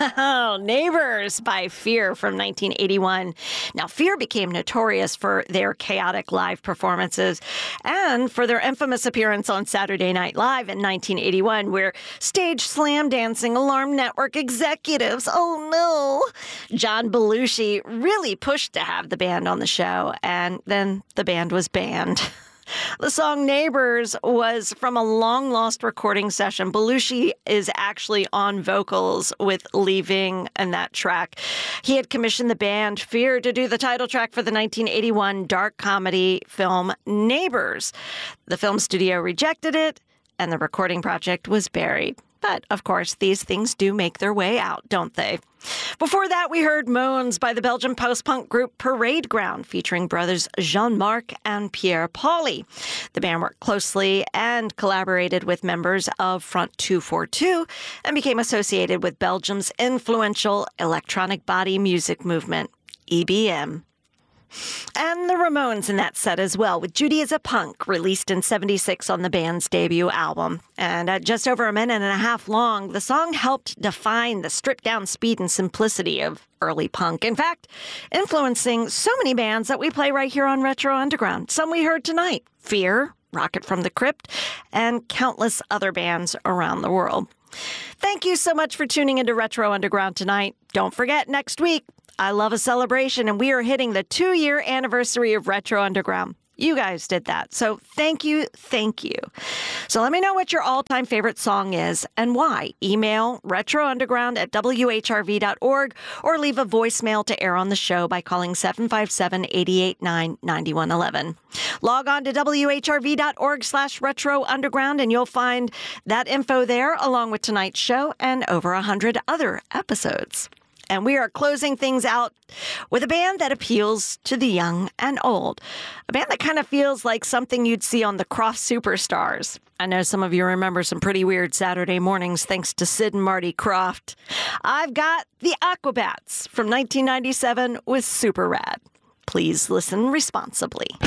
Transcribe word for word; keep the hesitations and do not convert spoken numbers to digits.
Oh, Neighbors by Fear from nineteen eighty-one. Now, Fear became notorious for their chaotic live performances and for their infamous appearance on Saturday Night Live in nineteen eighty-one, where stage slam dancing Alarm Network executives, oh no, John Belushi really pushed to have the band on the show, and then the band was banned. The song Neighbors was from a long-lost recording session. Belushi is actually on vocals with Leaving in that track. He had commissioned the band Fear to do the title track for the nineteen eighty-one dark comedy film Neighbors. The film studio rejected it, and the recording project was buried. But, of course, these things do make their way out, don't they? Before that, we heard Moans by the Belgian post-punk group Parade Ground, featuring brothers Jean-Marc and Pierre Pauli. The band worked closely and collaborated with members of Front two forty-two and became associated with Belgium's influential electronic body music movement, E B M. And the Ramones in that set as well, with Judy as a Punk, released in seventy-six on the band's debut album. And at just over a minute and a half long, the song helped define the stripped-down speed and simplicity of early punk. In fact, influencing so many bands that we play right here on Retro Underground. Some we heard tonight, Fear, Rocket from the Crypt, and countless other bands around the world. Thank you so much for tuning into Retro Underground tonight. Don't forget, next week, I Love a Celebration, and we are hitting the two-year anniversary of Retro Underground. You guys did that, so thank you, thank you. So let me know what your all-time favorite song is and why. Email retrounderground at w h r v dot org or leave a voicemail to air on the show by calling seven five seven, eight eight nine, nine one one one. Log on to w h r v dot org slash retro underground and you'll find that info there along with tonight's show and over a hundred other episodes. And we are closing things out with a band that appeals to the young and old. A band that kind of feels like something you'd see on the Croft Superstars. I know some of you remember some pretty weird Saturday mornings thanks to Sid and Marty Krofft. I've got the Aquabats from nineteen ninety-seven with Super Rad. Please listen responsibly.